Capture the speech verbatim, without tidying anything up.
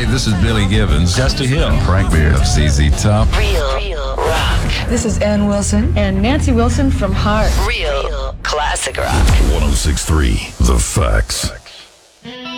this is Billy Gibbons. Dusty Hill. And Frank Beard of Z Z Top. Real, real rock. This is Ann Wilson. And Nancy Wilson from Heart. Real, real classic rock. one oh six point three The Facts.